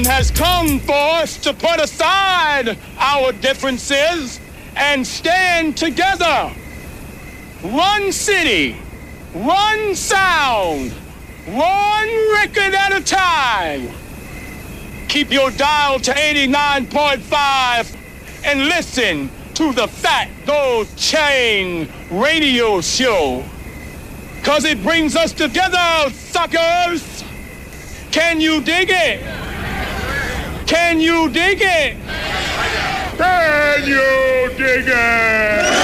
time has come for us to put aside our differences and stand together. One city, one sound, one record at a time. Keep your dial to 89.5 and listen to the Fat Gold Chain radio show. 'Cause it brings us together, suckers. Can you dig it? Can you dig it? Can you dig it?